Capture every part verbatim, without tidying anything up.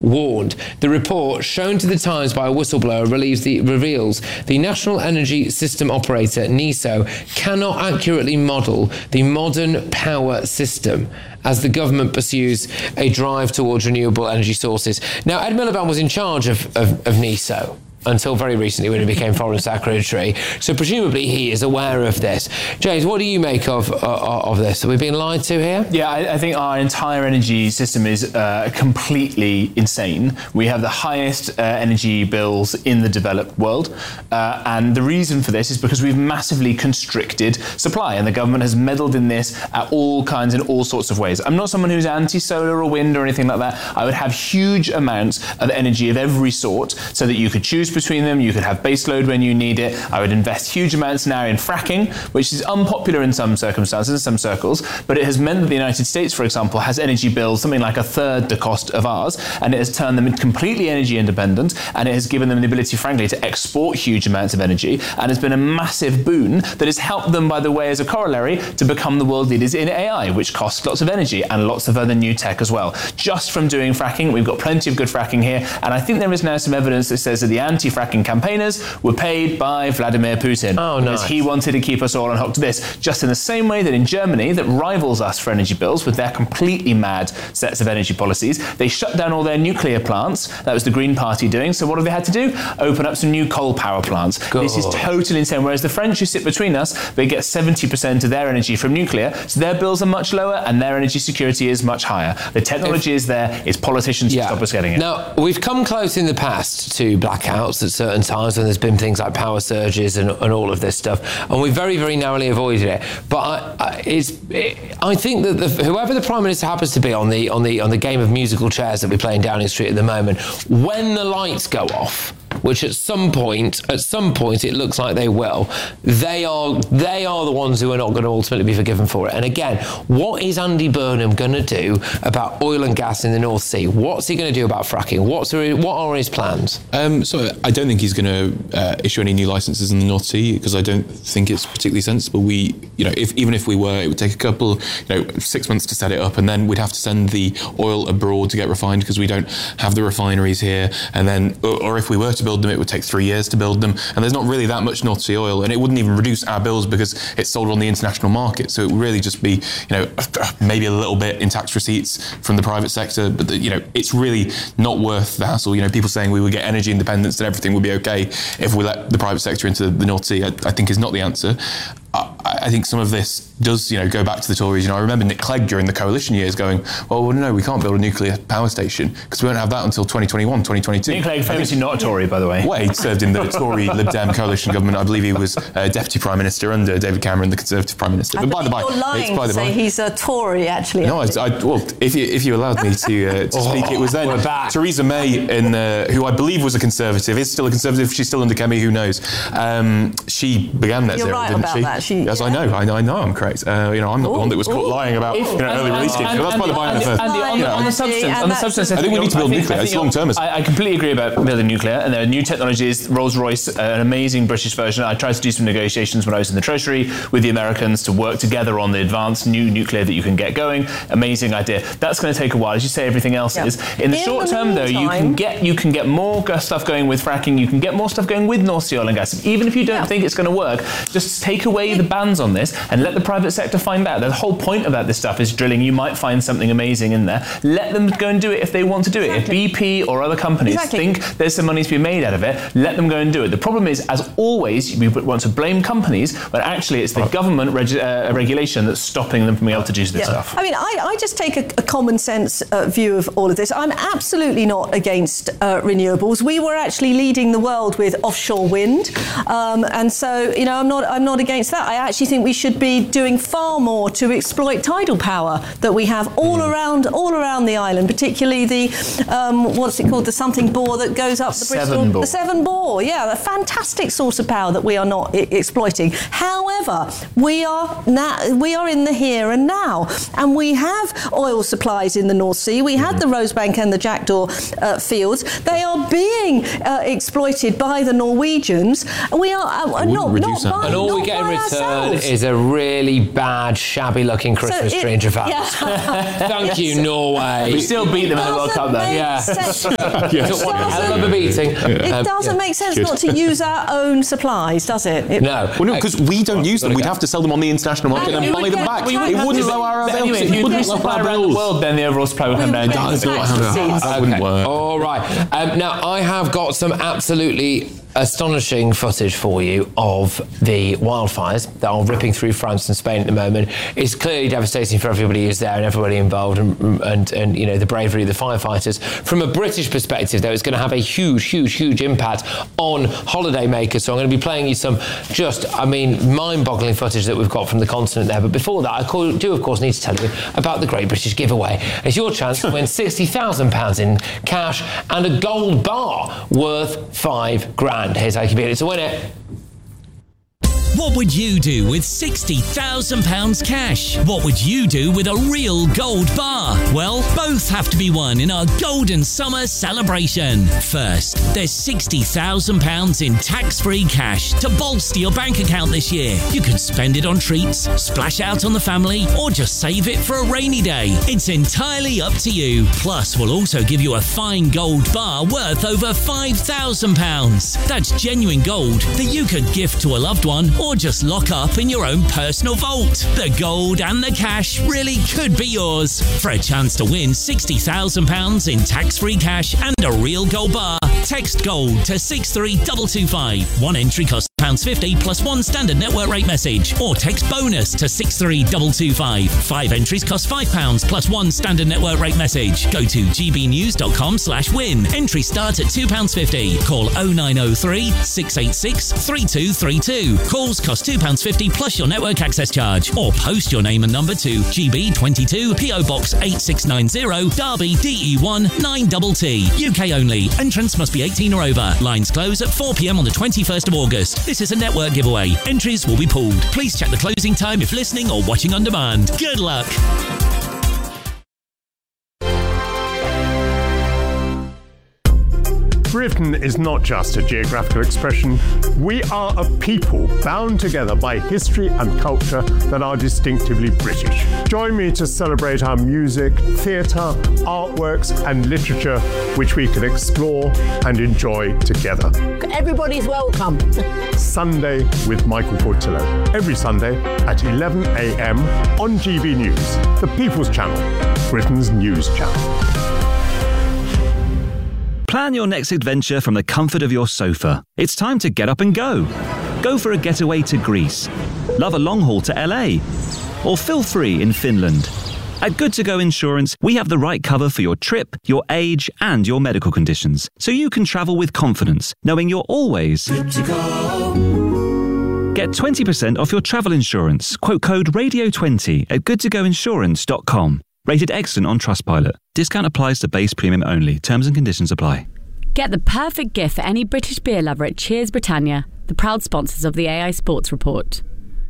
warned. The report, shown to the Times by a whistleblower, relieves the, reveals the National Energy System Operator, NESO, cannot accurately model the modern power system as the government pursues a drive towards renewable energy sources. Now, Ed Miliband was in charge of, of, of NESO until very recently when he became Foreign Secretary. So presumably he is aware of this. James, what do you make of uh, of this? Have we been lied to here? Yeah, I, I think our entire energy system is uh, completely insane. We have the highest uh, energy bills in the developed world. Uh, and the reason for this is because we've massively constricted supply, and the government has meddled in this at all kinds and all sorts of ways. I'm not someone who's anti-solar or wind or anything like that. I would have huge amounts of energy of every sort so that you could choose between them, you could have baseload when you need it. I would invest huge amounts now in fracking, which is unpopular in some circumstances, in some circles, but it has meant that the United States, for example, has energy bills something like a third the cost of ours, and it has turned them completely energy independent, and it has given them the ability, frankly, to export huge amounts of energy, and has been a massive boon that has helped them, by the way, as a corollary, to become the world leaders in A I, which costs lots of energy and lots of other new tech as well. Just from doing fracking, we've got plenty of good fracking here, and I think there is now some evidence that says that the anti-fracking campaigners were paid by Vladimir Putin. Oh, because nice. he wanted to keep us all on hook to this. Just in the same way that in Germany, that rivals us for energy bills with their completely mad sets of energy policies, they shut down all their nuclear plants. That was the Green Party doing. So what have they had to do? Open up some new coal power plants. God. This is totally insane. Whereas the French, who sit between us, they get seventy percent of their energy from nuclear, so their bills are much lower and their energy security is much higher. The technology if, is there. It's politicians yeah. to stop us getting it. Now, we've come close in the past to blackouts at certain times when there's been things like power surges and, and all of this stuff, and we very, very narrowly avoided it. But I, I, it's, it, I think that the, whoever the Prime Minister happens to be on the on the on the game of musical chairs that we're playing Downing Street at the moment, when the lights go off, which at some point, at some point it looks like they will, they are they are the ones who are not going to ultimately be forgiven for it. And again, what is Andy Burnham going to do about oil and gas in the North Sea? What's he going to do about fracking? What's what are his plans? Um, so I don't think he's going to uh, issue any new licenses in the North Sea, because I don't think it's particularly sensible. We, you know, if even if we were, it would take a couple, you know, six months to set it up, and then we'd have to send the oil abroad to get refined because we don't have the refineries here. And then, or, or if we were to build them, it would take three years to build them, and there's not really that much North Sea oil, and it wouldn't even reduce our bills because it's sold on the international market. So it would really just be, you know, maybe a little bit in tax receipts from the private sector, but the, you know, it's really not worth the hassle. You know, people saying we would get energy independence and everything would be okay if we let the private sector into the North Sea, I, I think is not the answer. I, I think some of this does, you know, go back to the Tories. You know, I remember Nick Clegg during the coalition years going, well, well no, we can't build a nuclear power station because we won't have that until twenty twenty-one, twenty twenty-two. Nick Clegg, famously not a Tory, by the way. Well, he served in the Tory Lib Dem coalition government. I believe he was uh, Deputy Prime Minister under David Cameron, the Conservative Prime Minister. I But by the by, you're lying it's by to the say by. he's a Tory, actually. No, I, I, well, if you if you allowed me to uh, to Oh, speak, it was then Theresa May, in, uh, who I believe was a Conservative, is still a Conservative. She's still under Kemi, who knows? Um, she began net You're zero, right didn't about she? that. She, yes, yeah. I know, I know, I know, I'm correct. Uh, you know, I'm not Ooh, the one that was caught ooh. lying about If- you know, and- early release and- games. That's by the by. and- on the- and the- on the- on the substance, And on the that's substance, just- I think we need to build think- nuclear. I It's think long-termism. I, I completely agree about building nuclear, and there are new technologies. Rolls-Royce, uh, an amazing British version. I tried to do some negotiations when I was in the Treasury with the Americans to work together on the advanced new nuclear that you can get going. Amazing idea. That's going to take a while, as you say. Everything else Yeah. is. In the In short the term, though, you can meantime- get you can get more stuff going with fracking. You can get more stuff going with North Sea oil and gas. Even if you don't Yeah. think it's going to work, just take away the bans on this and let the private sector find out. The whole point about this stuff is drilling. You might find something amazing in there. Let them go and do it if they want to do it. Exactly. If B P or other companies Exactly. think there's some money to be made out of it, let them go and do it. The problem is, as always, we want to blame companies, but actually it's the government reg- uh, regulation that's stopping them from being able to do this Yeah. stuff. I mean, I, I just take a, a common sense uh, view of all of this. I'm absolutely not against uh, renewables. We were actually leading the world with offshore wind, um, and so you know, I'm not I'm not against that. I actually think we should be doing far more to exploit tidal power that we have all mm. around all around the island, particularly the um, what's it called, the something bore that goes up the Severn Bristol, bore. the Severn bore. Yeah, a fantastic source of power that we are not I- exploiting. However, we are now we are in the here and now, and we have oil supplies in the North Sea. We had the Rosebank and the Jackdaw uh, fields. They are being uh, exploited by the Norwegians. We are uh, not, not reduce that. by, And all not we get in by return ourselves. is a really really bad, shabby-looking Christmas it- tree in Trafalgar. Yeah. Thank you, Norway. We still beat them in the World Cup, though. Yeah. Sense. Yes. Took one hell of a beating. It Um, doesn't yeah. make sense Good. not to use our own supplies, does it? It- No. Well, no, because we don't use them. We'd have to sell them on the international market and And buy you them would back. get- It Well, wouldn't But lower our bills. anyway, if It you wouldn't would lower supply our around the bills. world, then the overall supply would come down. That That's not how Vaccines. that wouldn't work. All right. Um, now, I have got some absolutely astonishing footage for you of the wildfires that are ripping through France and Spain at the moment. It's clearly devastating for everybody who's there and everybody involved, and, and, and you know, the bravery of the firefighters. From a British perspective, though, it's going to have a huge, huge, huge impact on holidaymakers. So I'm going to be playing you some just, I mean, mind-boggling footage that we've got from the continent there. But before that, I call, do, of course, need to tell you about the Great British Giveaway. It's your chance to win sixty thousand pounds in cash and a gold bar worth five grand. Here's how you can be in it to win it. What would you do with sixty thousand pounds cash? What would you do with a real gold bar? Well, both have to be won in our Golden Summer celebration. First, there's sixty thousand pounds in tax-free cash to bolster your bank account this year. You can spend it on treats, splash out on the family, or just save it for a rainy day. It's entirely up to you. Plus, we'll also give you a fine gold bar worth over five thousand pounds. That's genuine gold that you could gift to a loved one or just lock up in your own personal vault. The gold and the cash really could be yours. For a chance to win sixty thousand pounds in tax-free cash and a real gold bar, text GOLD to six three two two five. One entry costs one pound fifty plus one standard network rate message, or text BONUS to six three two two five. Five entries cost five pounds plus one standard network rate message. Go to gbnews.com slash win. Entry start at two pounds fifty. Call oh nine oh three, six eight six, three two three two. Calls cost two pounds fifty plus your network access charge, or post your name and number to G B twenty-two P O Box eight six nine zero, Derby D E one nine T T. U K only. Entrance must be eighteen or over. Lines close at four p m on the twenty-first of August. This is a network giveaway. Entries will be pooled. Please check the closing time if listening or watching on demand. Good luck. Britain is not just a geographical expression. We are a people bound together by history and culture that are distinctively British. Join me to celebrate our music, theatre, artworks and literature, which we can explore and enjoy together. Everybody's welcome. Sunday with Michael Portillo. Every Sunday at eleven a m on G B News, the People's Channel, Britain's news channel. Plan your next adventure from the comfort of your sofa. It's time to get up and go. Go for a getaway to Greece. Love a long haul to L A. Or feel free in Finland. At Good To Go Insurance, we have the right cover for your trip, your age, and your medical conditions, so you can travel with confidence, knowing you're always good to go. Get twenty percent off your travel insurance. Quote code radio twenty at good to go insurance dot com. Rated excellent on Trustpilot. Discount applies to base premium only. Terms and conditions apply. Get the perfect gift for any British beer lover at Cheers Britannia, the proud sponsors of the A I Sports Report.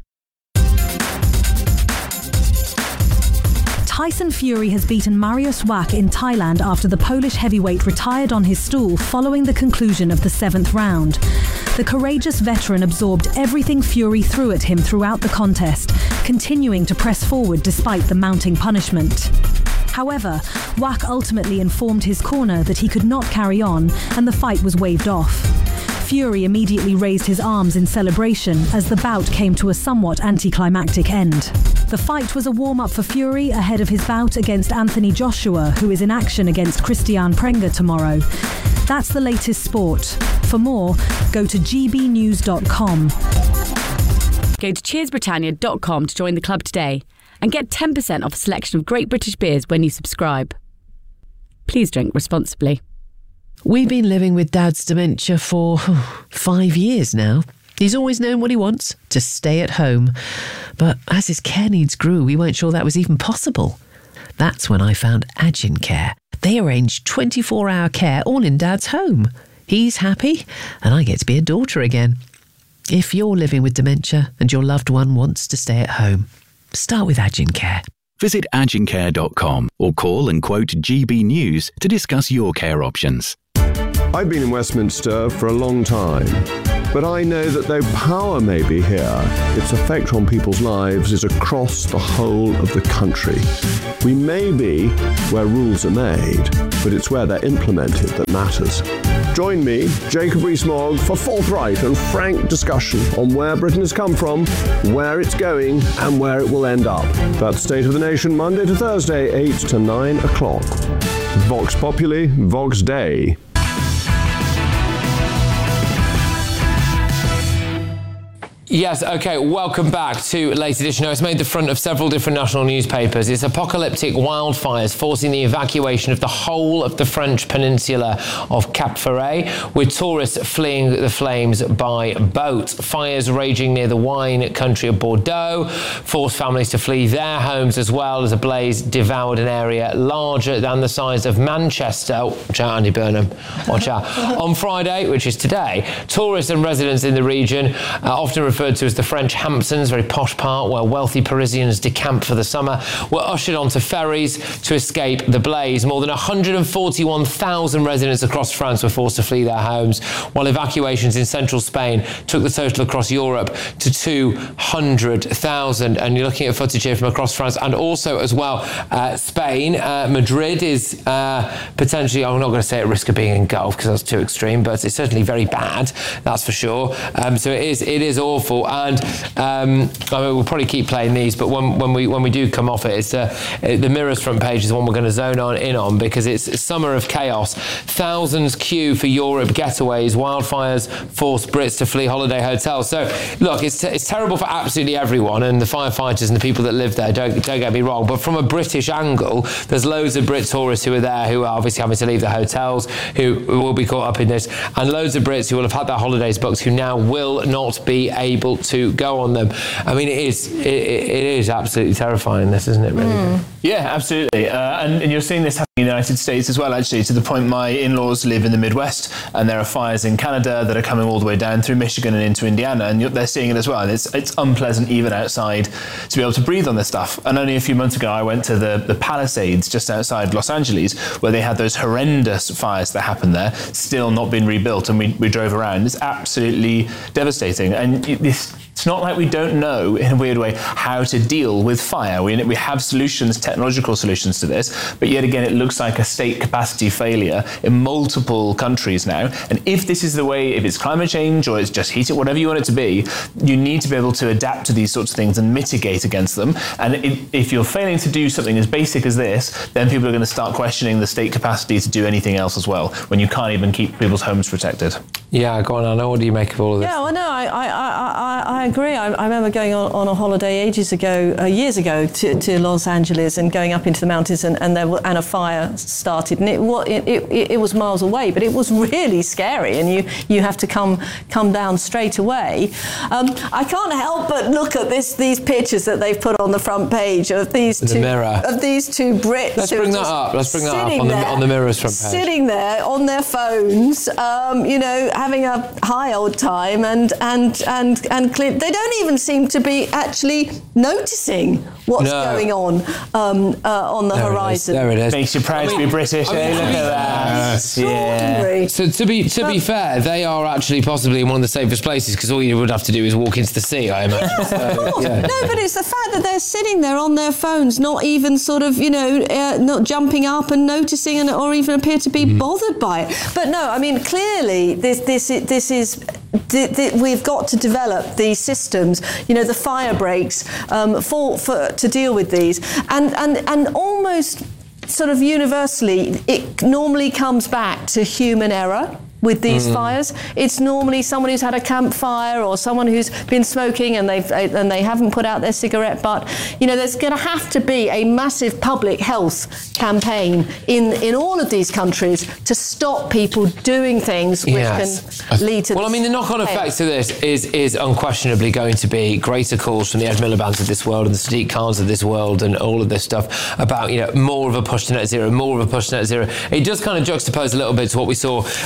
Tyson Fury has beaten Mariusz Wach in Thailand after the Polish heavyweight retired on his stool following the conclusion of the seventh round. The courageous veteran absorbed everything Fury threw at him throughout the contest, continuing to press forward despite the mounting punishment. However, Wach ultimately informed his corner that he could not carry on, and the fight was waved off. Fury immediately raised his arms in celebration as the bout came to a somewhat anticlimactic end. The fight was a warm-up for Fury ahead of his bout against Anthony Joshua, who is in action against Christian Prenga tomorrow. That's the latest sport. For more, go to g b news dot com. Go to cheers britannia dot com to join the club today and get ten percent off a selection of great British beers when you subscribe. Please drink responsibly. We've been living with Dad's dementia for oh, five years now. He's always known what he wants, to stay at home. But as his care needs grew, we weren't sure that was even possible. That's when I found Agincare. They arrange twenty-four hour care all in Dad's home. He's happy, and I get to be a daughter again. If you're living with dementia and your loved one wants to stay at home, start with Agincare. Visit agincare dot com or call and quote G B News to discuss your care options. I've been in Westminster for a long time. But I know that though power may be here, its effect on people's lives is across the whole of the country. We may be where rules are made, but it's where they're implemented that matters. Join me, Jacob Rees-Mogg, for forthright and frank discussion on where Britain has come from, where it's going, and where it will end up. That's State of the Nation, Monday to Thursday, eight to nine o'clock. Vox Populi, Vox Dei. Yes, okay, welcome back to Late Edition. Now, it's made the front of several different national newspapers. It's apocalyptic wildfires forcing the evacuation of the whole of the French peninsula of Cap Ferret, with tourists fleeing the flames by boat. Fires raging near the wine country of Bordeaux forced families to flee their homes, as well as a blaze devoured an area larger than the size of Manchester. Watch out, Andy Burnham. Watch out. On Friday, which is today, tourists and residents in the region, uh, often referred to as the French Hamptons, very posh part where wealthy Parisians decamp for the summer, were ushered onto ferries to escape the blaze. More than one hundred forty-one thousand residents across France were forced to flee their homes, while evacuations in central Spain took the total across Europe to two hundred thousand. And you're looking at footage here from across France and also as well uh, Spain. Uh, Madrid is uh, potentially, I'm not going to say at risk of being engulfed because that's too extreme, but it's certainly very bad, that's for sure. Um, so it is, it is awful. And um, I mean, we'll probably keep playing these, but when, when we when we do come off it, it's uh, the Mirror's front page is the one we're going to zone on in on, because it's summer of chaos. Thousands queue for Europe getaways. Wildfires force Brits to flee holiday hotels. So look, it's t- it's terrible for absolutely everyone, and the firefighters and the people that live there. Don't don't get me wrong, but from a British angle, there's loads of Brit tourists who are there who are obviously having to leave their hotels, who will be caught up in this, and loads of Brits who will have had their holidays booked who now will not be able to go on them. I mean, it is it, it is absolutely terrifying, this, isn't it, really? Mm. Yeah, absolutely. Uh, and, and you're seeing this happen in the United States as well, actually, to the point my in-laws live in the Midwest, and there are fires in Canada that are coming all the way down through Michigan and into Indiana, and they're seeing it as well. And it's it's unpleasant even outside to be able to breathe on this stuff. And only a few months ago, I went to the, the Palisades just outside Los Angeles, where they had those horrendous fires that happened there, still not been rebuilt, and we, we drove around. It's absolutely devastating. And it's, it's not like we don't know, in a weird way, how to deal with fire. We, we have solutions, technological solutions to this, but yet again, it looks like a state capacity failure in multiple countries now. And if this is the way, if it's climate change or it's just heat it, whatever you want it to be, you need to be able to adapt to these sorts of things and mitigate against them. And it, if you're failing to do something as basic as this, then people are going to start questioning the state capacity to do anything else as well, when you can't even keep people's homes protected. Yeah, go on, Anna. What do you make of all of this? Yeah, well, no, I, I, I, I agree. I, I remember going on, on a holiday ages ago, uh, years ago, to, to Los Angeles and going up into the mountains, and, and there were, and a fire started, and it, it, it, it was miles away, but it was really scary, and you, you have to come come down straight away. Um, I can't help but look at this these pictures that they've put on the front page of these the two Mirror. of these two Brits. Let's bring that up. Let's bring that up on the, on the Mirror's front page. Sitting there on their phones, um, you know, having a high old time, and and and and clear, they don't even seem to be actually noticing what's no. going on um, uh, on the there horizon. It is. There it is. Makes you proud I mean, to be British. I mean, eh? Look at that. Yeah. So to be to but, be fair, they are actually possibly in one of the safest places, because all you would have to do is walk into the sea, I imagine. Yeah, so, yeah. No, but it's the fact that they're sitting there on their phones, not even sort of, you know, uh, not jumping up and noticing, and or even appear to be mm. bothered by it. But no, I mean, clearly this this this is. Th- th- we've got to develop these systems, you know, the fire breaks um, for, for to deal with these, and and and almost sort of universally, it normally comes back to human error. With these mm. fires, it's normally someone who's had a campfire or someone who's been smoking and they've and they haven't put out their cigarette butt. You know, there's going to have to be a massive public health campaign in in all of these countries to stop people doing things which yes. can lead to. Well, I mean, the knock-on effect to this is is unquestionably going to be greater calls from the Ed Miliband's of this world and the Sadiq Khans of this world and all of this stuff about, you know, more of a push to net zero, more of a push to net zero. It does kind of juxtapose a little bit to what we saw uh, earlier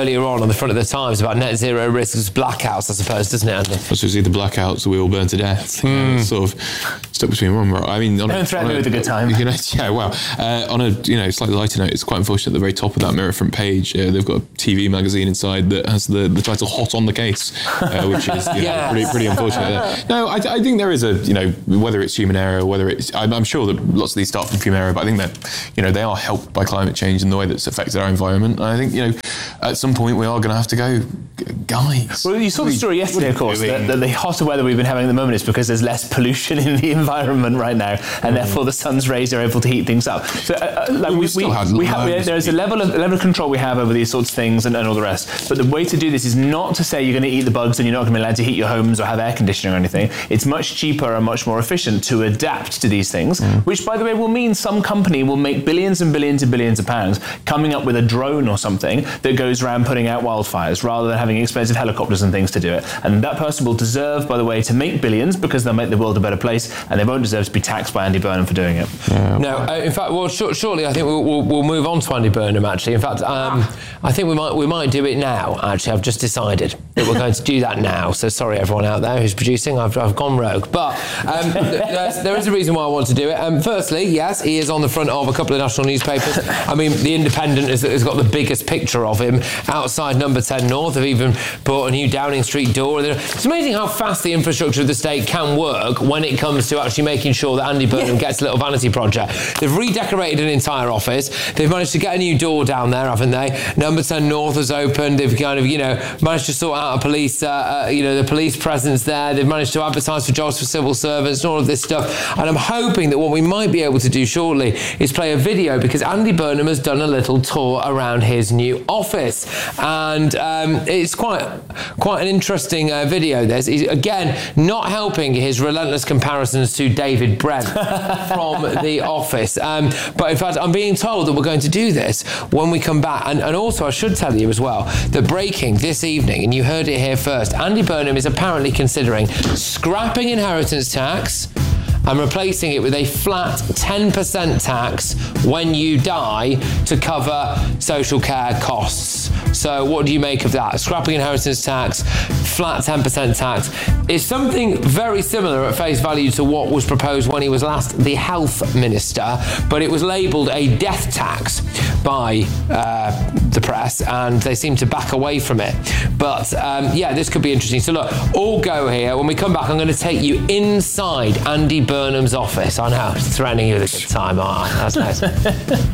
earlier on on the front of the Times about net zero risks blackouts, I suppose, doesn't it, Andy? So it's either blackouts or we all burn to death. You know, it's sort of stuck between one. I mean, on don't a, threaten on me a, with a good time. You know, yeah, wow. Uh, on a you know slightly lighter note, it's quite unfortunate at the very top of that Mirror front page, uh, they've got a T V magazine inside that has the, the title "Hot on the Case," uh, which is you know, Yes. pretty, pretty unfortunate. No, I, I think there is a you know whether it's human error, whether it's I'm, I'm sure that lots of these start from human error, but I think that you know they are helped by climate change and the way that's affected our environment. And I think you know at some point we are going to have to go, guys. Well, you saw the story yesterday, of course, that, that the hotter weather we've been having at the moment is because there's less pollution in the environment right now, and mm. therefore the sun's rays are able to heat things up. So, uh, like we, we, still we, had we have, we, there's a level of level of control we have over these sorts of things and, and all the rest. But the way to do this is not to say you're going to eat the bugs and you're not going to be allowed to heat your homes or have air conditioning or anything. It's much cheaper and much more efficient to adapt to these things, mm. which, by the way, will mean some company will make billions and billions and billions of pounds coming up with a drone or something that goes around putting out wildfires rather than having expensive helicopters and things to do it. And that person will deserve, by the way, to make billions because they'll make the world a better place, and they won't deserve to be taxed by Andy Burnham for doing it. Yeah. No, uh, in fact, well, sh- shortly I think we'll, we'll, we'll move on to Andy Burnham. Actually, in fact, um, ah. I think we might we might do it now. Actually, I've just decided that we're going to do that now. So sorry, everyone out there who's producing, I've, I've gone rogue. But um, th- there is a reason why I want to do it. Um, firstly, yes, he is on the front of a couple of national newspapers. I mean, The Independent has, has got the biggest picture of him outside Number ten North. They've even bought a new Downing Street door. It's amazing how fast the infrastructure of the state can work when it comes to actually making sure that Andy Burnham gets a little vanity project. They've redecorated an entire office. They've managed to get a new door down there, haven't they? Number ten North has opened. They've kind of, you know, managed to sort out a police, uh, uh, you know, the police presence there. They've managed to advertise for jobs for civil servants and all of this stuff. And I'm hoping that what we might be able to do shortly is play a video, because Andy Burnham has done a little tour around his new office, and um, it's quite quite an interesting uh, video. There's he's, again not helping his relentless comparisons to David Brent from The Office. Um, but in fact, I'm being told that we're going to do this when we come back. And, and also, I should tell you as well that breaking this evening, and you heard it here first, Andy Burnham is apparently considering scrapping inheritance tax and replacing it with a flat ten percent tax when you die to cover social care costs. So what do you make of that? Scrapping inheritance tax, flat ten percent tax is something very similar at face value to what was proposed when he was last the health minister, but it was labelled a death tax by uh, the press, and they seem to back away from it. But um, yeah, this could be interesting. So look, all go here. When we come back, I'm going to take you inside Andy Burnham's office. I know, it's threatening you with a good time. Oh, that's nice.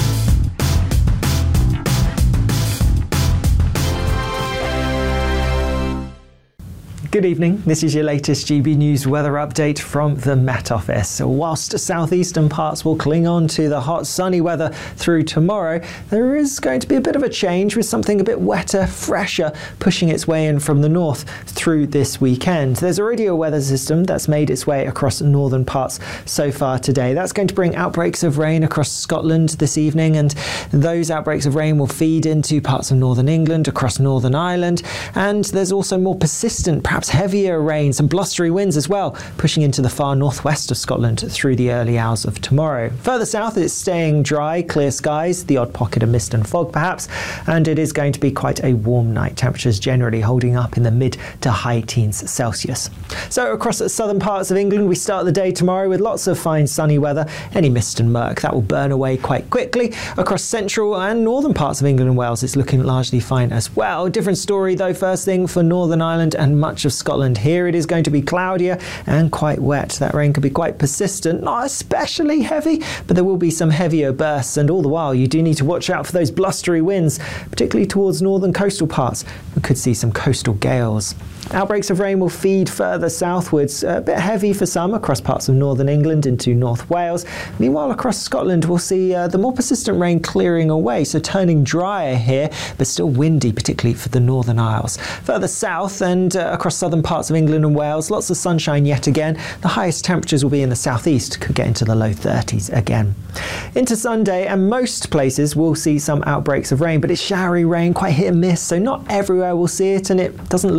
Good evening, this is your latest G B News weather update from the Met Office. Whilst southeastern parts will cling on to the hot sunny weather through tomorrow, there is going to be a bit of a change with something a bit wetter, fresher, pushing its way in from the north through this weekend. There's already a weather system that's made its way across northern parts so far today. That's going to bring outbreaks of rain across Scotland this evening, and those outbreaks of rain will feed into parts of northern England, across Northern Ireland, and there's also more persistent, perhaps heavier rain, some blustery winds as well, pushing into the far northwest of Scotland through the early hours of tomorrow. Further south, it's staying dry, clear skies, the odd pocket of mist and fog perhaps, and it is going to be quite a warm night. Temperatures generally holding up in the mid to high teens Celsius. So across the southern parts of England, we start the day tomorrow with lots of fine sunny weather. Any mist and murk, that will burn away quite quickly. Across central and northern parts of England and Wales, it's looking largely fine as well. Different story though, first thing for Northern Ireland and much of Scotland. Here it is going to be cloudier and quite wet. That rain could be quite persistent, not especially heavy, but there will be some heavier bursts, and all the while you do need to watch out for those blustery winds, particularly towards northern coastal parts. We could see some coastal gales. Outbreaks of rain will feed further southwards, a bit heavy for some across parts of northern England into North Wales. Meanwhile, across Scotland, we'll see uh, the more persistent rain clearing away, so turning drier here, but still windy, particularly for the Northern Isles. Further south and uh, across southern parts of England and Wales, lots of sunshine yet again. The highest temperatures will be in the southeast, could get into the low thirties again. Into Sunday, and most places will see some outbreaks of rain, but it's showery rain, quite hit and miss, so not everywhere will see it, and it doesn't look like it will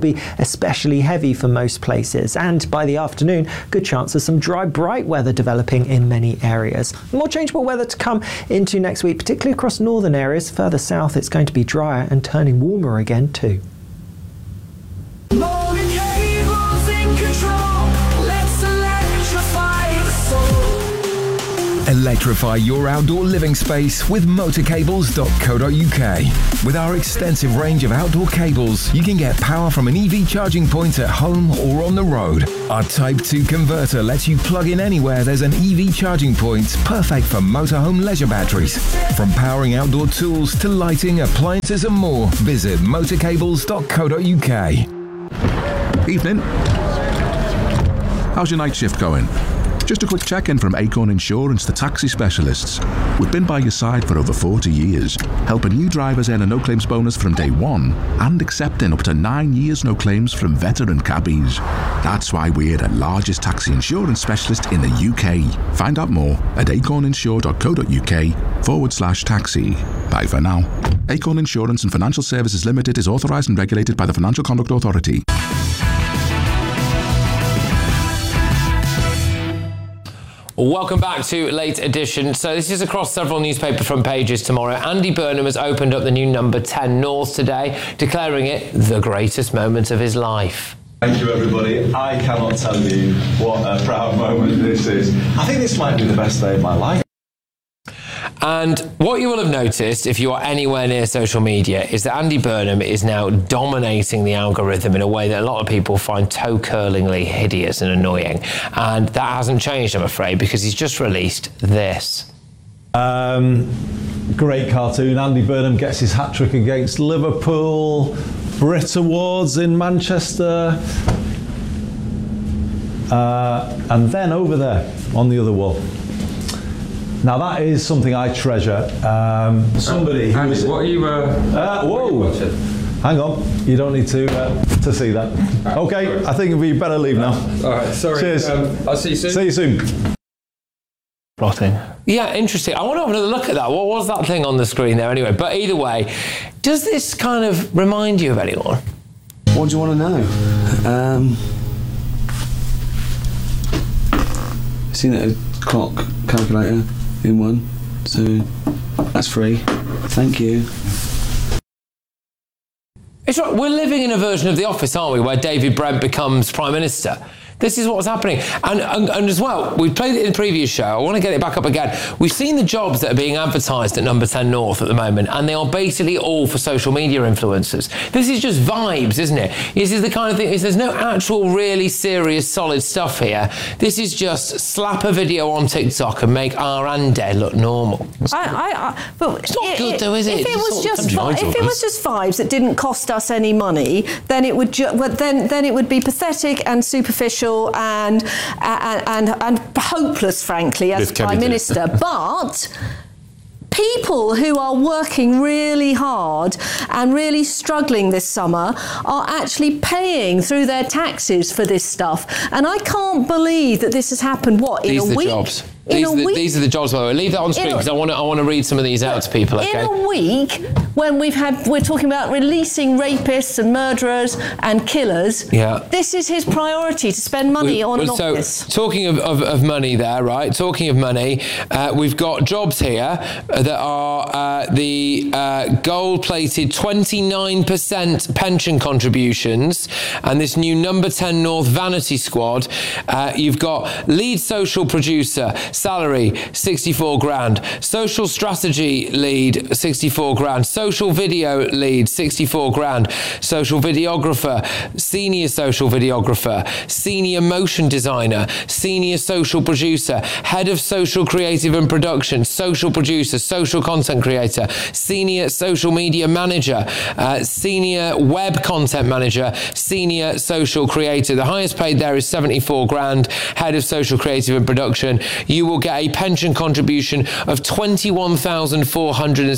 be especially heavy for most places. And by the afternoon, good chance of some dry, bright weather developing in many areas. More changeable weather to come into next week, particularly across northern areas. Further south, it's going to be drier and turning warmer again too. Electrify your outdoor living space with motor cables dot co dot U K. With our extensive range of outdoor cables, you can get power from an E V charging point at home or on the road. Our Type two converter lets you plug in anywhere there's an E V charging point, perfect for motorhome leisure batteries. From powering outdoor tools to lighting, appliances and more, visit motor cables dot co dot U K. Evening. How's your night shift going? Just a quick check-in from Acorn Insurance, the taxi specialists. We've been by your side for over forty years, helping new drivers earn a no-claims bonus from day one and accepting up to nine years no claims from veteran cabbies. That's why we're the largest taxi insurance specialist in the U K. Find out more at acorninsure dot co dot U K forward slash taxi. Bye for now. Acorn Insurance and Financial Services Limited is authorised and regulated by the Financial Conduct Authority. Welcome back to Late Edition. So this is across several newspaper front pages tomorrow. Andy Burnham has opened up the new number ten North today, declaring it the greatest moment of his life. Thank you, everybody. I cannot tell you what a proud moment this is. I think this might be the best day of my life. And what you will have noticed, if you are anywhere near social media, is that Andy Burnham is now dominating the algorithm in a way that a lot of people find toe-curlingly hideous and annoying. And that hasn't changed, I'm afraid, because he's just released this. Um, great cartoon. Andy Burnham gets his hat-trick against Liverpool. Brit Awards in Manchester. Uh, and then over there, on the other wall. Now that is something I treasure. Um, somebody uh, who is... What are you... Uh, uh, whoa! Hang on, you don't need to uh, to see that. Right, okay, sorry. I think we better leave now. All right, sorry. Cheers. Um, I'll see you soon. See you soon. Plotting. Yeah, interesting. I want to have another look at that. What was that thing on the screen there anyway? But either way, does this kind of remind you of anyone? What do you want to know? Um, seen a clock calculator in one, so that's free. Thank you. It's right. We're living in a version of The Office, aren't we, where David Brent becomes Prime Minister. This is what's happening. And, and, and as well, we played it in the previous show. I want to get it back up again. We've seen the jobs that are being advertised at Number ten North at the moment, and they are basically all for social media influencers. This is just vibes, isn't it? This is the kind of thing, is there's no actual really serious, solid stuff here. This is just slap a video on TikTok and make our Andy look normal. I, I, I, but it's not it, good though, is it? If it, was just vi- if it was just vibes that didn't cost us any money, then it would ju- then then it would be pathetic and superficial and and and, and hopeless, frankly, as Prime Minister. But people who are working really hard and really struggling this summer are actually paying through their taxes for this stuff. And I can't believe that this has happened, what, in These a are the week? Jobs. In These, a are the, week? these are the jobs, by the way. Leave that on screen because I want to I want to read some of these out to people, okay? In a week, when we've had, we're talking about releasing rapists and murderers and killers, yeah. This is his priority, to spend money we, on an so, office. Talking of, of, of money there, right? Talking of money, uh, we've got jobs here that are uh, the uh, gold-plated twenty-nine percent pension contributions and this new Number ten North Vanity Squad. Uh, you've got lead social producer, salary sixty-four grand, social strategy lead sixty-four grand, social video lead sixty-four grand, social videographer, senior social videographer, senior motion designer, senior social producer, head of social creative and production, social producer, social content creator, senior social media manager, uh, senior web content manager, senior social creator. The highest paid there is seventy-four grand, head of social creative and production. You you will get a pension contribution of twenty-one thousand four hundred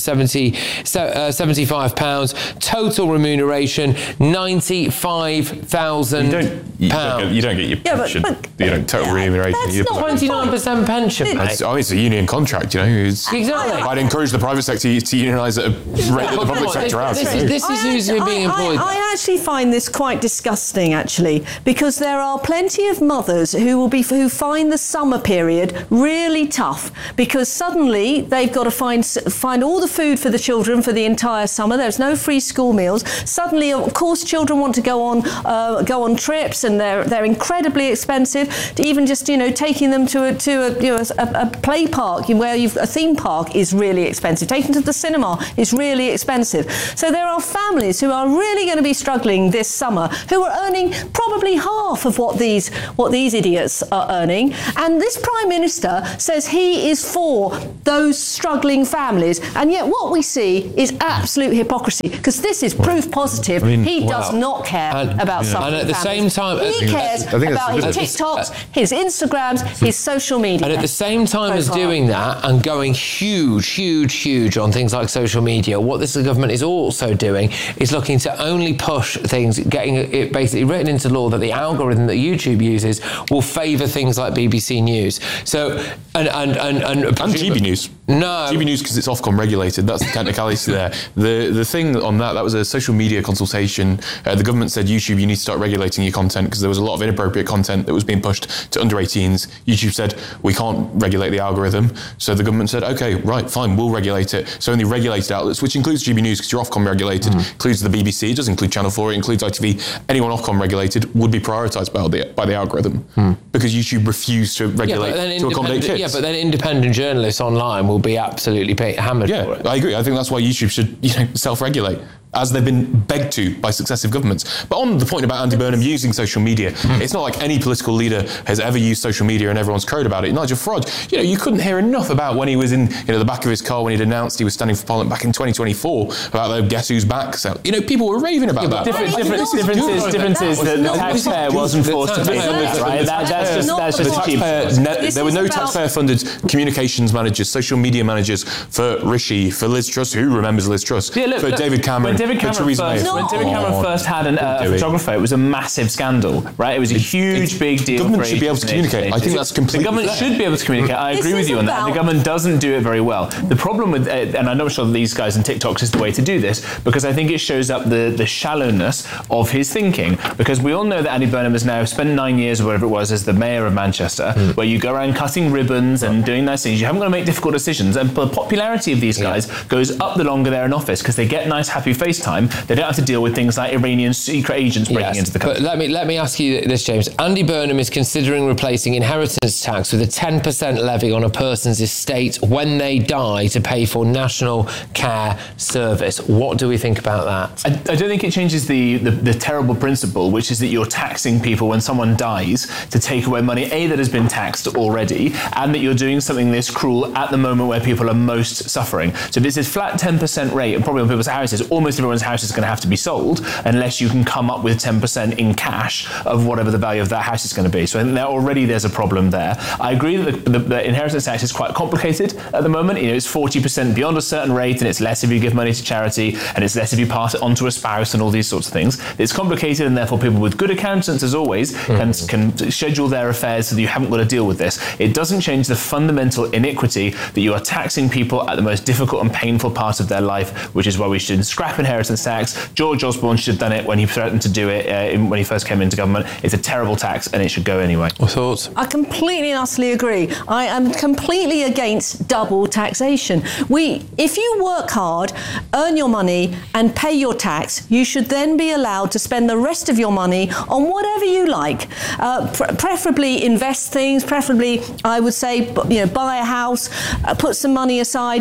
seventy-five pounds. Total remuneration, ninety-five thousand pounds. You don't get your Yeah, but- pension. but- you know, total remuneration. That's You- not twenty-nine percent pension, mate. It's, oh, it's a union contract, you know. It's, Exactly. I'd encourage the private sector to unionise at a rate that the public sector has. This is, this is who's being employed. I, I actually find this quite disgusting, actually, because there are plenty of mothers who will be who find the summer period really tough because suddenly they've got to find find all the food for the children for the entire summer. There's no free school meals. Suddenly, of course, children want to go on uh, go on trips, and they're they're incredibly expensive. To even just you know taking them to a to a you know a, a play park where you've a theme park is really expensive. Taking them to the cinema is really expensive. So there are families who are really going to be struggling this summer, who are earning probably half of what these what these idiots are earning. And this Prime Minister says he is for those struggling families, and yet what we see is absolute hypocrisy, because this is proof positive. I mean, he well, does not care and- about yeah. struggling And at the families. same time- I he think cares that's- I think about his that's- TikToks, his Instagrams, his social media. And at the same time as profile. doing that and going huge, huge, huge on things like social media, what this government is also doing is looking to only push things, getting it basically written into law that the algorithm that YouTube uses will favour things like B B C News. So, and and and and, and G B News. No, G B News because it's Ofcom regulated. That's the technicality there. The the thing on that that was a social media consultation. Uh, the government said YouTube, you need to start regulating your content because there was a lot of inappropriate content that was being pushed to under eighteens. YouTube said we can't regulate the algorithm. So the government said, okay, right, fine, we'll regulate it. So only regulated outlets, which includes G B News because you're Ofcom regulated, mm. includes the B B C, it does include Channel four, it includes I T V. Anyone Ofcom regulated would be prioritised by the by the algorithm mm. because YouTube refused to regulate yeah, to accommodate kids. Yeah, but then independent journalists online will be absolutely pay, hammered yeah, for it. I agree. I think that's why YouTube should you know, self-regulate, as they've been begged to by successive governments. But on the point about Andy Burnham using social media, mm. it's not like any political leader has ever used social media and everyone's crowed about it. Nigel Farage, you know, you couldn't hear enough about when he was in you know the back of his car when he'd announced he was standing for Parliament back in twenty twenty-four about the Guess Who's Back. So, you know, people were raving about yeah, that. Different, different, differences, differences that the taxpayer wasn't forced to pay for this, right? That, that's just that's the just cheap. taxpayer, no, there were no taxpayer-funded communications managers, social media managers for Rishi, for Liz Truss. Who remembers Liz Truss? Yeah, look, for look, David Cameron, when David for Cameron Theresa first, May. when David Cameron Oh, first had an, uh, a do it. photographer, it was a massive scandal, right? It was a huge, big deal. Government for should be able to communicate. I think that's completely The government fair. should be able to communicate. I agree This with is you on that. about- The government doesn't do it very well. The problem with, uh, and I'm not sure that these guys and TikToks is the way to do this, because I think it shows up the, the shallowness of his thinking. Because we all know that Andy Burnham has now spent nine years or whatever it was as the mayor of Manchester, mm. where you go around cutting ribbons and doing nice things. You haven't got to make difficult decisions. And the popularity of these guys yeah. goes up the longer they're in office because they get nice, happy FaceTime. They don't have to deal with things like Iranian secret agents breaking yes, into the country. But let me let me ask you this, James. Andy Burnham is considering replacing inheritance tax with a ten percent levy on a person's estate when they die to pay for national care service. What do we think about that? I, I don't think it changes the, the, the terrible principle, which is that you're taxing people when someone dies to take away money, A, that has been taxed already, and that you're doing something this cruel at the moment where people are most suffering. So this is flat ten percent rate, and probably on people's houses, almost everyone's house is going to have to be sold unless you can come up with ten percent in cash of whatever the value of that house is going to be. So I think that already there's a problem there. I agree that the, the, the inheritance tax is quite complicated at the moment. You know, it's forty percent beyond a certain rate, and it's less if you give money to charity, and it's less if you pass it on to a spouse, and all these sorts of things. It's complicated, and therefore people with good accountants, as always, mm. can, can schedule their affairs so that you haven't got to deal with this. It doesn't change the fundamental iniquity that you are taxing people at the most difficult and painful part of their life, which is why we should scrap inheritance tax. George Osborne should have done it when he threatened to do it uh, in, when he first came into government. It's a terrible tax, and it should go anyway. What thoughts? I completely and utterly agree. I am completely against double taxation. We, if you work hard, earn your money, and pay your tax, you should then be allowed to spend the rest of your money on whatever you like. Uh, pre- preferably invest things. Preferably, I would say, you know, buy a house, uh, put some money aside.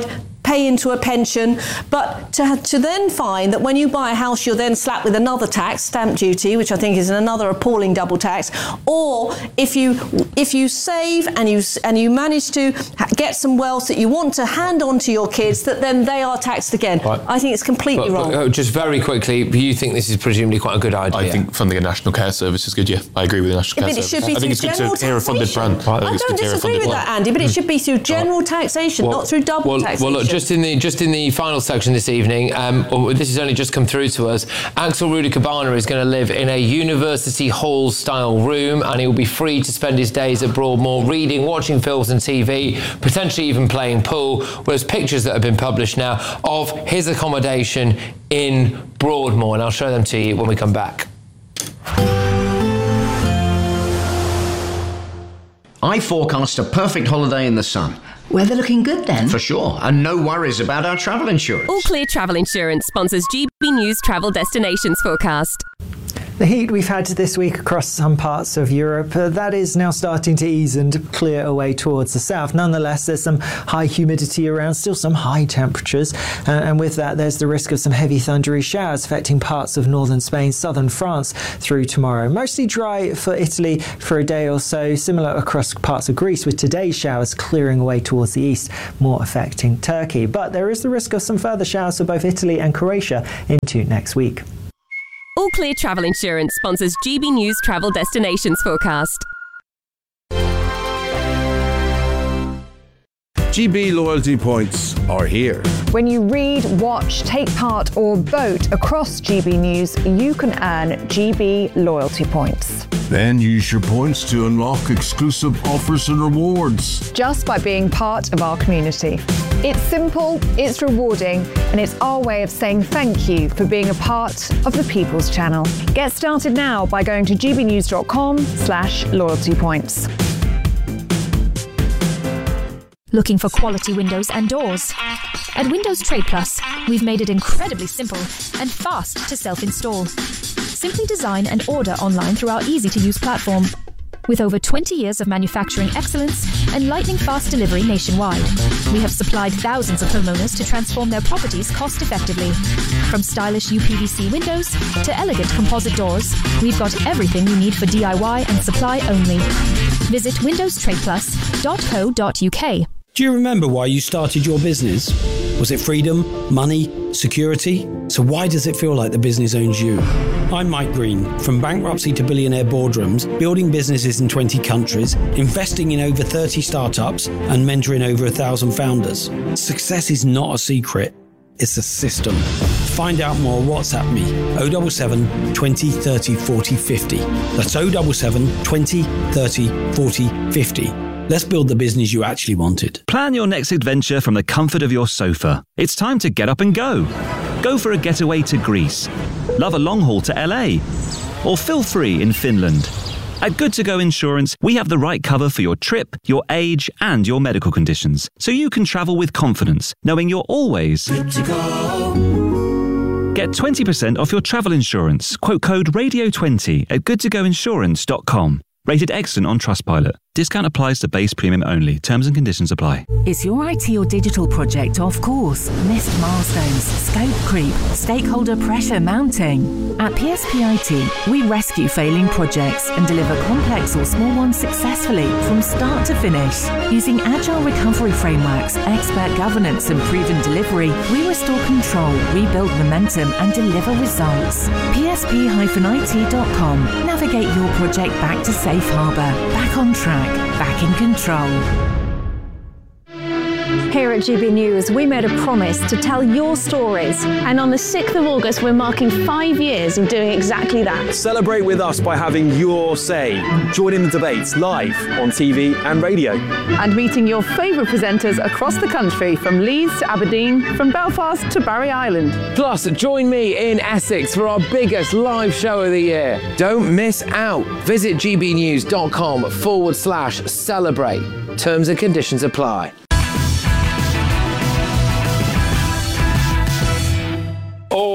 pay into a pension, but to to then find that when you buy a house, you're then slapped with another tax, stamp duty, which I think is another appalling double tax. Or if you if you save and you and you manage to get some wealth that you want to hand on to your kids, that then they are taxed again. Right. I think it's completely but, wrong. But, uh, just very quickly, you think this is presumably quite a good idea? I think funding a national care service is good. Yeah, I agree with the national yeah, care but service. It should be I think it's good to hear a funded plan. Right. I, I don't disagree with that, Andy, but it should be through general right. taxation, well, not through double well, taxation. Well, look, just in the just in the final section this evening, um, this has only just come through to us. Axel Rudikabana is going to live in a university hall-style room, and he will be free to spend his days at Broadmoor reading, watching films and T V, potentially even playing pool. Well, there's pictures that have been published now of his accommodation in Broadmoor, and I'll show them to you when we come back. I forecast a perfect holiday in the sun. Weather looking good then? For sure, and no worries about our travel insurance. All Clear Travel Insurance sponsors G B News Travel Destinations Forecast. The heat we've had this week across some parts of Europe, uh, that is now starting to ease and clear away towards the south. Nonetheless, there's some high humidity around, still some high temperatures, uh, and with that there's the risk of some heavy thundery showers affecting parts of northern Spain, southern France through tomorrow. Mostly dry for Italy for a day or so, similar across parts of Greece, with today's showers clearing away towards the east, more affecting Turkey. But there is the risk of some further showers for both Italy and Croatia into next week. All Clear Travel Insurance sponsors G B News Travel Destinations Forecast. G B loyalty points are here. When you read, watch, take part or vote across G B News, you can earn G B loyalty points. Then use your points to unlock exclusive offers and rewards. Just by being part of our community. It's simple, it's rewarding, and it's our way of saying thank you for being a part of the People's Channel. Get started now by going to gbnews.com slash loyalty points. Looking for quality windows and doors? At Windows Trade Plus, we've made it incredibly simple and fast to self-install. Simply design and order online through our easy-to-use platform. With over twenty years of manufacturing excellence and lightning-fast delivery nationwide, we have supplied thousands of homeowners to transform their properties cost-effectively. From stylish U P V C windows to elegant composite doors, we've got everything you need for D I Y and supply only. Visit windows trade plus dot co dot U K. Do you remember why you started your business? Was it freedom, money, security? So why does it feel like the business owns you? I'm Mike Green. From bankruptcy to billionaire boardrooms, building businesses in twenty countries, investing in over thirty startups, and mentoring over a thousand founders. Success is not a secret. It's a system. Find out more, WhatsApp me, oh seven seven, twenty, thirty, forty, fifty. That's oh seven seven, twenty, thirty, forty, fifty. Let's build the business you actually wanted. Plan your next adventure from the comfort of your sofa. It's time to get up and go. Go for a getaway to Greece. Love a long haul to L A. Or feel free in Finland. At Good To Go Insurance, we have the right cover for your trip, your age, and your medical conditions, so you can travel with confidence, knowing you're always good to go. Get twenty percent off your travel insurance. Quote code radio twenty at good to go insurance dot com. Rated excellent on Trustpilot. Discount applies to base premium only. Terms and conditions apply. Is your I T or digital project off course? Missed milestones, scope creep, stakeholder pressure mounting? At P S P I T, we rescue failing projects and deliver complex or small ones successfully from start to finish. Using agile recovery frameworks, expert governance and proven delivery, we restore control, rebuild momentum and deliver results. P S P I T dot com. Navigate your project back to safe harbour, back on track, back in control. Here at G B News, we made a promise to tell your stories. And on the sixth of August, we're marking five years of doing exactly that. Celebrate with us by having your say. Join in the debates live on T V and radio. And meeting your favourite presenters across the country, from Leeds to Aberdeen, from Belfast to Barry Island. Plus, join me in Essex for our biggest live show of the year. Don't miss out. Visit gbnews.com forward slash celebrate. Terms and conditions apply. All right,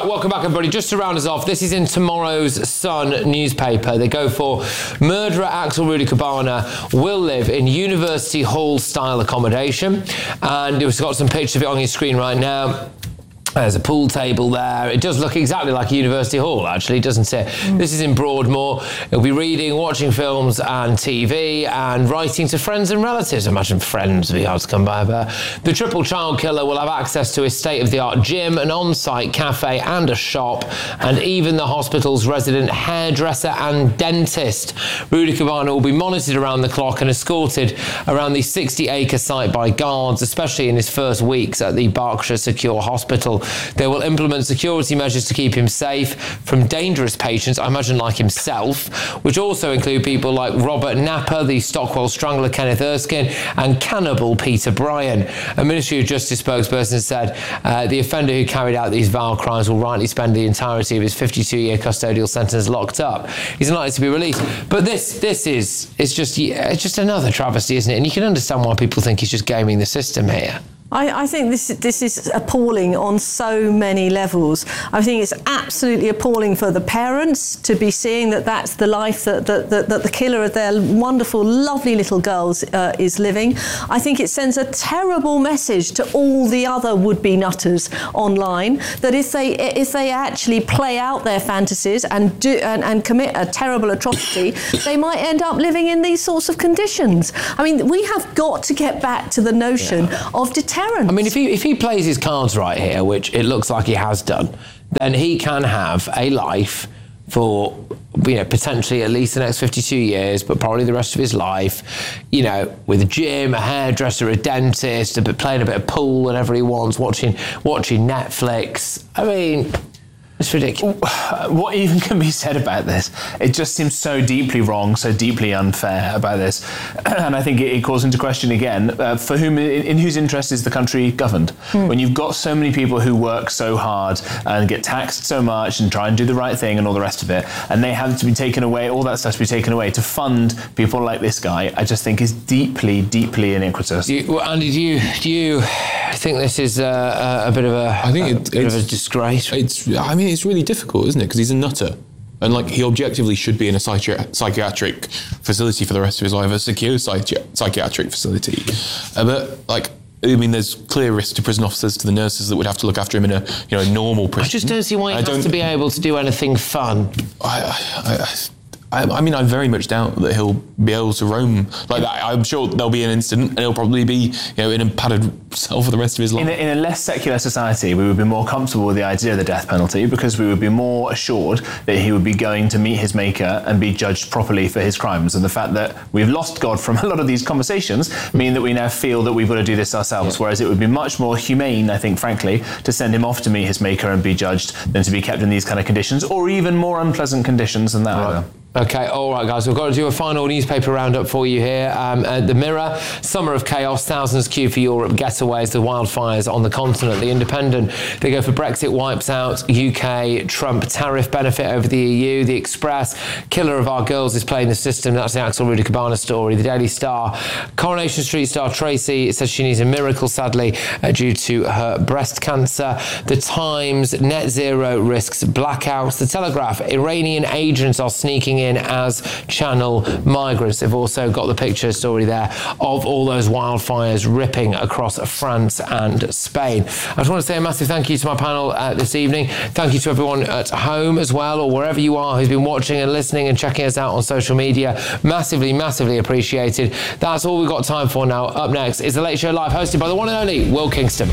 right, welcome back, everybody. Just to round us off, this is in tomorrow's Sun newspaper. They go for murderer Axel Rudy Cabana will live in University Hall-style accommodation. And we've got some pictures of it on your screen right now. There's a pool table there. It does look exactly like a university hall, actually, doesn't it? Mm. This is in Broadmoor. He'll be reading, watching films and T V and writing to friends and relatives. Imagine friends would be hard to come by there. The triple child killer will have access to his state-of-the-art gym, an on-site cafe and a shop, and even the hospital's resident hairdresser and dentist. Rudy Cabana will be monitored around the clock and escorted around the sixty-acre site by guards, especially in his first weeks at the Berkshire Secure Hospital. They will implement security measures to keep him safe from dangerous patients, I imagine like himself, which also include people like Robert Napper, the Stockwell Strangler Kenneth Erskine, and cannibal Peter Bryan. A Ministry of Justice spokesperson said uh, the offender who carried out these vile crimes will rightly spend the entirety of his fifty-two-year custodial sentence locked up. He's unlikely to be released. But this this is it's just, it's just another travesty, isn't it? And you can understand why people think he's just gaming the system here. I, I think this this is appalling on so many levels. I think it's absolutely appalling for the parents to be seeing that that's the life that, that, that, that the killer of their wonderful, lovely little girls uh, is living. I think it sends a terrible message to all the other would-be nutters online that if they if they actually play out their fantasies and do and, and commit a terrible atrocity, they might end up living in these sorts of conditions. I mean, we have got to get back to the notion yeah. of deterrence. I mean, if he if he plays his cards right here, which it looks like he has done, then he can have a life for, you know, potentially at least the next fifty-two years, but probably the rest of his life, you know, with a gym, a hairdresser, a dentist, a bit, playing a bit of pool whenever he wants, watching watching Netflix. I mean, it's ridiculous. What even can be said about this? It just seems so deeply wrong, so deeply unfair about this. And I think it, it calls into question again, uh, for whom, in, in whose interest is the country governed? Hmm. When you've got so many people who work so hard and get taxed so much and try and do the right thing and all the rest of it, and they have to be taken away, all that stuff to be taken away to fund people like this guy, I just think is deeply, deeply iniquitous. You, well, Andy, do you, do you think this is a, a bit of a, I think a, it, bit it's, of a disgrace? It's, I mean, it's really difficult, isn't it? Because he's a nutter. And, like, he objectively should be in a psychi- psychiatric facility for the rest of his life, a secure psychi- psychiatric facility. Uh, but, like, I mean, there's clear risk to prison officers, to the nurses that would have to look after him in a, you know, a normal prison. I just don't see why he has to be able to do anything fun. I, I, I, I, I mean, I very much doubt that he'll be able to roam like that. I'm sure there'll be an incident and he'll probably be, you know, in a padded cell for the rest of his life. In a, in a less secular society, we would be more comfortable with the idea of the death penalty because we would be more assured that he would be going to meet his maker and be judged properly for his crimes. And the fact that we've lost God from a lot of these conversations mean that we now feel that we've got to do this ourselves, yeah. Whereas it would be much more humane, I think, frankly, to send him off to meet his maker and be judged than to be kept in these kind of conditions, or even more unpleasant conditions than that. Right. Either. Okay, all right, guys, we've got to do a final newspaper roundup for you here. Um, uh, the Mirror, summer of chaos, thousands queue for Europe getaways, the wildfires on the continent. The Independent, they go for Brexit wipes out U K, Trump tariff benefit over the E U. The Express, killer of our girls is playing the system. That's the Axel Rudy Cabana story. The Daily Star, Coronation Street star Tracy says she needs a miracle, sadly, uh, due to her breast cancer. The Times, net zero risks blackouts. The Telegraph, Iranian agents are sneaking in as channel migrants. They've also got the picture story there of all those wildfires ripping across France and Spain. I just want to say a massive thank you to my panel uh, this evening. Thank you to everyone at home as well, or wherever you are who's been watching and listening and checking us out on social media. Massively, massively appreciated. That's all we've got time for now. Up next is The Late Show Live, hosted by the one and only Will Kingston.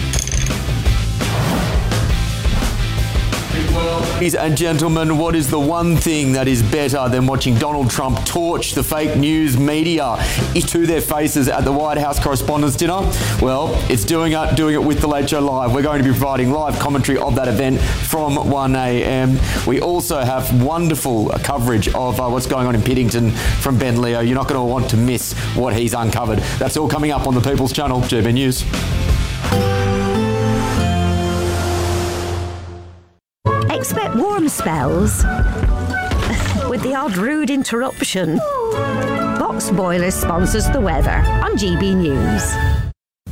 Ladies and gentlemen, what is the one thing that is better than watching Donald Trump torch the fake news media to their faces at the White House Correspondents' Dinner? Well, it's doing it, doing it with The Late Show Live. We're going to be providing live commentary of that event from one a.m. We also have wonderful coverage of uh, what's going on in Piddington from Ben Leo. You're not going to want to miss what he's uncovered. That's all coming up on the People's Channel, G B News. Expect warm spells with the odd rude interruption. Box Boilers sponsors the weather on G B News.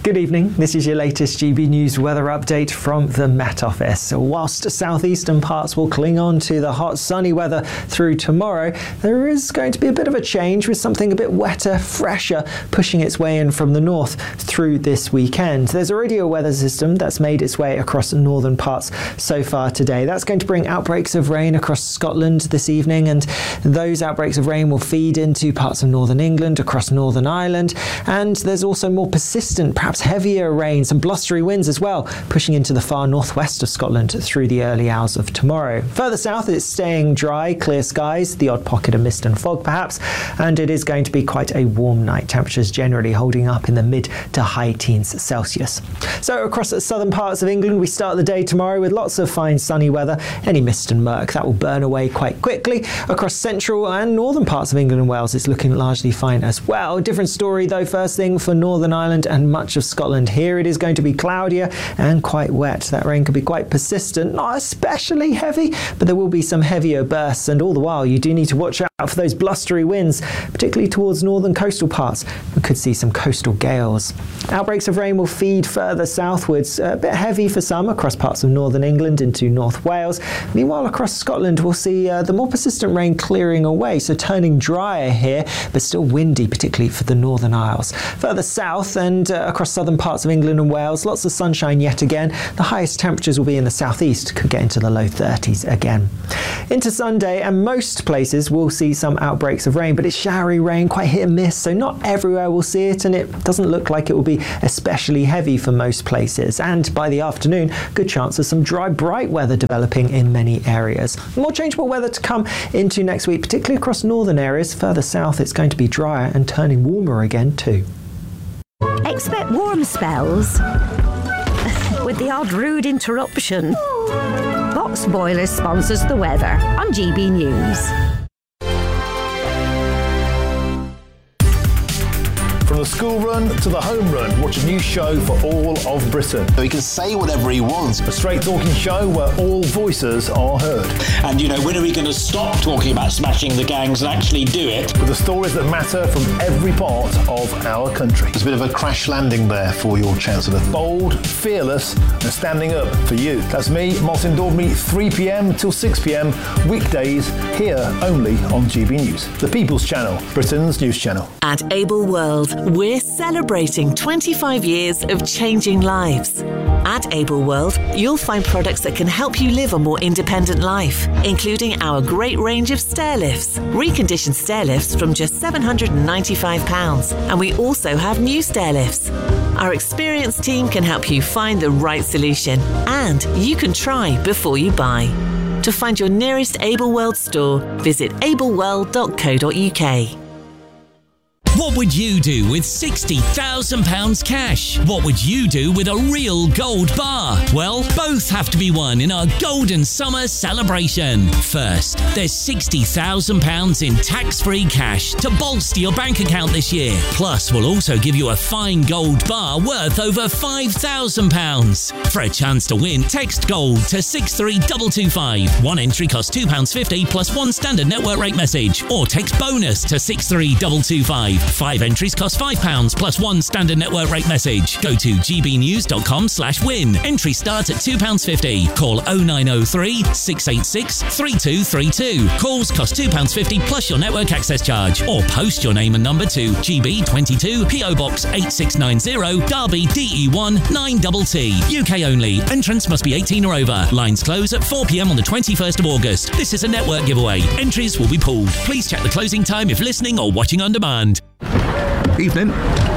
Good evening, this is your latest G B News weather update from the Met Office. Whilst southeastern parts will cling on to the hot sunny weather through tomorrow, there is going to be a bit of a change with something a bit wetter, fresher, pushing its way in from the north through this weekend. There's already a weather system that's made its way across the northern parts so far today. That's going to bring outbreaks of rain across Scotland this evening, and those outbreaks of rain will feed into parts of northern England, across Northern Ireland, and there's also more persistent, perhaps heavier rain, some blustery winds as well, pushing into the far northwest of Scotland through the early hours of tomorrow. Further south, it's staying dry, clear skies, the odd pocket of mist and fog perhaps, and it is going to be quite a warm night. Temperatures generally holding up in the mid to high teens Celsius. So across the southern parts of England, we start the day tomorrow with lots of fine sunny weather. Any mist and murk, that will burn away quite quickly. Across central and northern parts of England and Wales, it's looking largely fine as well. Different story though, first thing for Northern Ireland and much of Scotland. Here it is going to be cloudier and quite wet. That rain could be quite persistent, not especially heavy, but there will be some heavier bursts, and all the while you do need to watch out for those blustery winds, particularly towards northern coastal parts. We could see some coastal gales. Outbreaks of rain will feed further southwards, a bit heavy for some across parts of northern England into North Wales. Meanwhile, across Scotland we'll see uh, the more persistent rain clearing away, so turning drier here, but still windy, particularly for the Northern Isles. Further south and uh, across southern parts of England and Wales, lots of sunshine yet again. The highest temperatures will be in the southeast, could get into the low thirties again. Into Sunday, and most places will see some outbreaks of rain, but it's showery rain, quite hit and miss, so not everywhere will see it, and it doesn't look like it will be especially heavy for most places. And by the afternoon, good chance of some dry, bright weather developing in many areas. More changeable weather to come into next week, particularly across northern areas. Further south, it's going to be drier and turning warmer again too. Expect warm spells with the odd rude interruption. Box Boilers sponsors the weather on G B News. From the school run to the home run, watch a new show for all of Britain. So he can say whatever he wants. A straight talking show where all voices are heard. And, you know, when are we going to stop talking about smashing the gangs and actually do it? With the stories that matter from every part of our country. There's a bit of a crash landing there for your Chancellor. Bold, fearless, and standing up for you. That's me, Martin Daubney, three p.m. till six p.m. weekdays, here only on G B News, the People's Channel, Britain's news channel. At Able World, we're celebrating twenty-five years of changing lives. At Able World, you'll find products that can help you live a more independent life, including our great range of stair lifts, reconditioned stair lifts from just seven hundred ninety-five pounds, and we also have new stair lifts. Our experienced team can help you find the right solution, and you can try before you buy. To find your nearest Able World store, visit able world dot co dot u k. What would you do with sixty thousand pounds cash? What would you do with a real gold bar? Well, both have to be won in our Golden Summer celebration. First, there's sixty thousand pounds in tax-free cash to bolster your bank account this year. Plus, we'll also give you a fine gold bar worth over five thousand pounds. For a chance to win, text GOLD to six three two two five. One entry costs two pounds fifty plus one standard network rate message. Or text BONUS to six three two two five. Five entries cost five pounds plus one standard network rate message. Go to g b news dot com slash win. Entry starts at two pounds fifty. Call oh nine oh three, six eight six, three two three two. Calls cost two pounds fifty plus your network access charge. Or post your name and number to G B twenty-two, P O Box eight six nine zero, Derby D E one nine T T. U K only. Entrance must be eighteen or over. Lines close at four p.m. on the twenty-first of August. This is a network giveaway. Entries will be pulled. Please check the closing time if listening or watching on demand. Evening.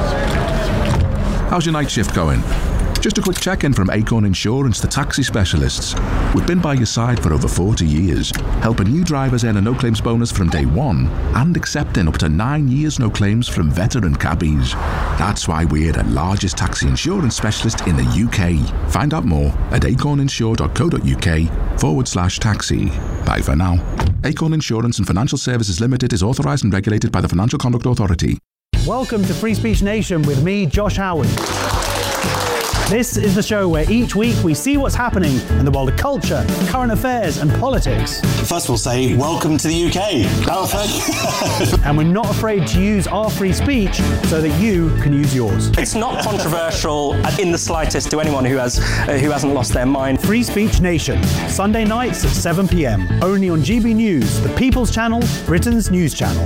How's your night shift going? Just a quick check-in from Acorn Insurance, the taxi specialists. We've been by your side for over forty years, helping new drivers earn a no-claims bonus from day one and accepting up to nine years no claims from veteran cabbies. That's why we're the largest taxi insurance specialist in the U K. Find out more at acorninsure dot co dot u k forward slash taxi. Bye for now. Acorn Insurance and Financial Services Limited is authorised and regulated by the Financial Conduct Authority. Welcome to Free Speech Nation with me, Josh Howard. This is the show where each week we see what's happening in the world of culture, current affairs and politics. First we'll say, welcome to the U K. Oh, thank And we're not afraid to use our free speech so that you can use yours. It's not controversial in the slightest to anyone who has uh, who hasn't lost their mind. Free Speech Nation, Sunday nights at seven p m, only on G B News, the People's Channel, Britain's news channel.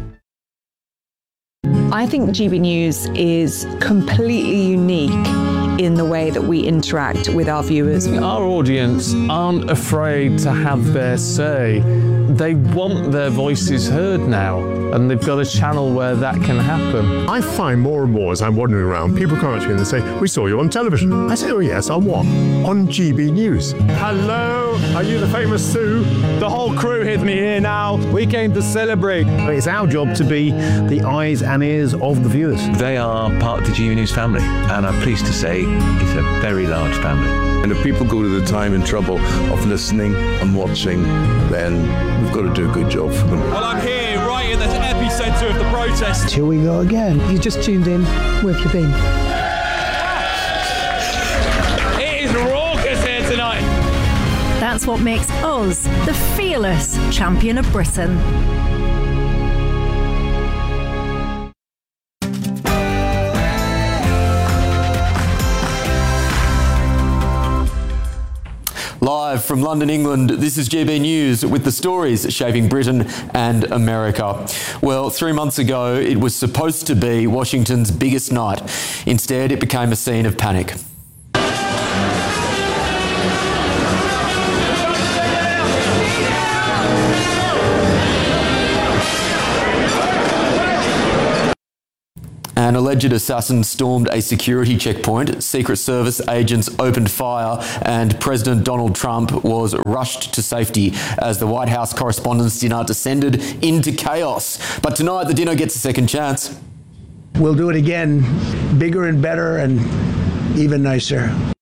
I think G B News is completely unique in the way that we interact with our viewers. Our audience aren't afraid to have their say. They want their voices heard now, and they've got a channel where that can happen. I find more and more as I'm wandering around, people come up to me and they say, we saw you on television. I say, oh yes, on what? On G B News. Hello, are you the famous Sue? The whole crew with me here now. We came to celebrate. It's our job to be the eyes and ears of the viewers. They are part of the G B News family, and I'm pleased to say it's a very large family. And if people go to the time and trouble of listening and watching, then we've got to do a good job for them. Well, I'm here right in the epicentre of the protest. Here we go again. You just tuned in. Where have you been? It is raucous here tonight. That's what makes us the fearless champion of Britain. Live from London, England, this is G B News with the stories shaping Britain and America. Well, three months ago, it was supposed to be Washington's biggest night. Instead, it became a scene of panic. An alleged assassin stormed a security checkpoint, Secret Service agents opened fire, and President Donald Trump was rushed to safety as the White House Correspondents' Dinner descended into chaos. But tonight, the dinner gets a second chance. We'll do it again, bigger and better and even nicer.